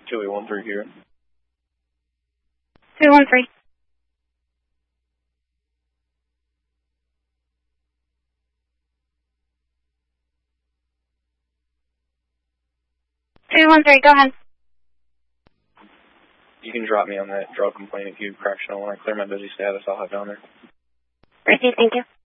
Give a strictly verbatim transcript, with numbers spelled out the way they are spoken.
two eight one three here. two one three. two one three, go ahead. You can drop me on that drug complaint at Cube Correctional. When I clear my busy status, I'll have down there. Received, thank you.